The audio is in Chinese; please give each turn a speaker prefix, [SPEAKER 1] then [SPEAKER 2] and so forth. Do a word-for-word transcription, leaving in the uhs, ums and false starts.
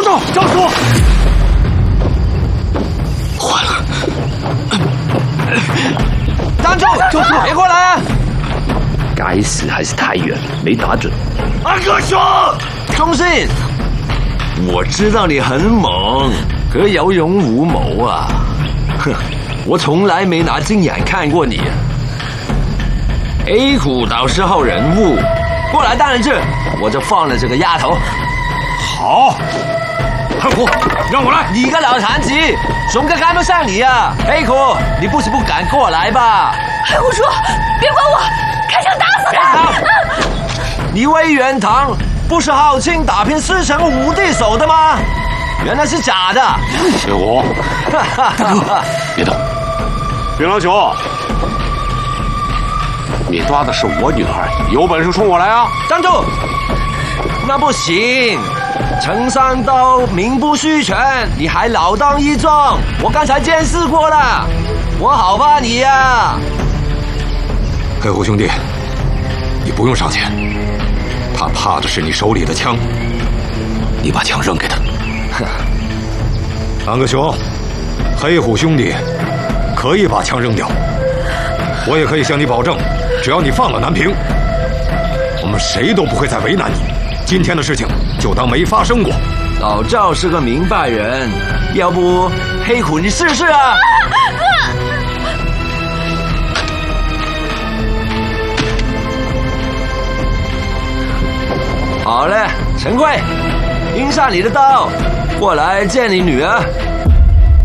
[SPEAKER 1] 住，赵叔！
[SPEAKER 2] 坏了！
[SPEAKER 3] 站住！赵叔，别过来啊！
[SPEAKER 2] 该死，还是太远，没打准。
[SPEAKER 3] 安哥兄，忠信，
[SPEAKER 4] 我知道你很猛，可有勇无谋啊！哼，我从来没拿金眼看过你。黑虎倒是好人物，过来大人质，我就放了这个丫头。
[SPEAKER 1] 好，黑虎，让我来。
[SPEAKER 3] 你个老残疾，熊哥赶不上你啊！黑虎，你不是不敢过来吧？
[SPEAKER 5] 黑虎叔，别管我，开枪打死他！
[SPEAKER 3] 你威元堂不是号称打遍四城五帝手的吗？原来是假的。
[SPEAKER 1] 黑虎，
[SPEAKER 2] 大哥，别动。
[SPEAKER 1] 槟榔熊，你抓的是我女儿，有本事冲我来啊！
[SPEAKER 3] 站住！那不行，陈三刀名不虚传，你还老当益壮。我刚才监视过了，我好怕你呀、啊！
[SPEAKER 1] 黑虎兄弟，你不用上前，他怕的是你手里的枪，你把枪扔给他。安哥兄，黑虎兄弟可以把枪扔掉，我也可以向你保证，只要你放了南平，我们谁都不会再为难你。今天的事情就当没发生过。
[SPEAKER 3] 老赵是个明白人，要不黑虎你试试啊！好嘞，陈贵，拎上你的刀，过来见你女儿。